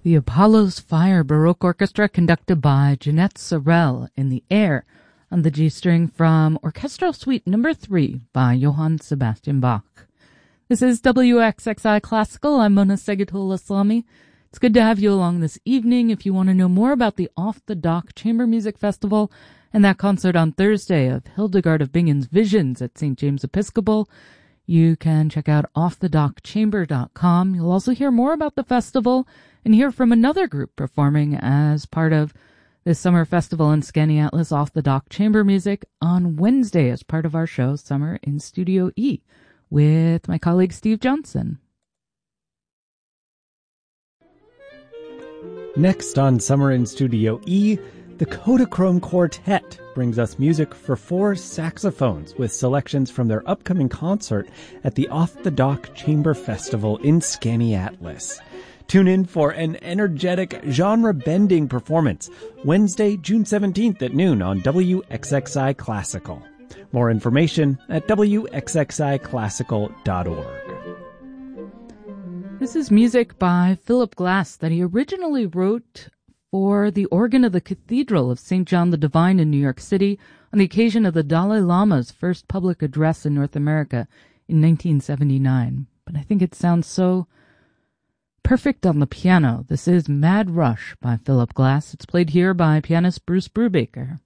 The Apollo's Fire Baroque Orchestra, conducted by Jeanette Sorel, in the air on the G-string from Orchestral Suite No. 3 by Johann Sebastian Bach. This is WXXI Classical. I'm Mona Segatul-Aslami. It's good to have you along this evening. If you want to know more about the Off the Dock Chamber Music Festival and that concert on Thursday of Hildegard of Bingen's Visions at St. James Episcopal, you can check out offthedockchamber.com. You'll also hear more about the festival and hear from another group performing as part of this summer festival in Skaneateles, Off the Dock Chamber Music, on Wednesday as part of our show Summer in Studio E with my colleague Steve Johnson. Next on Summer in Studio E, the Kodachrome Quartet brings us music for 4 saxophones with selections from their upcoming concert at the Off the Dock Chamber Festival in Skaneateles. Tune in for an energetic, genre-bending performance Wednesday, June 17th at noon on WXXI Classical. More information at wxxiclassical.org. This is music by Philip Glass that he originally wrote for the organ of the Cathedral of St. John the Divine in New York City on the occasion of the Dalai Lama's first public address in North America in 1979. But I think it sounds so perfect on the piano. This is Mad Rush by Philip Glass. It's played here by pianist Bruce Brubaker.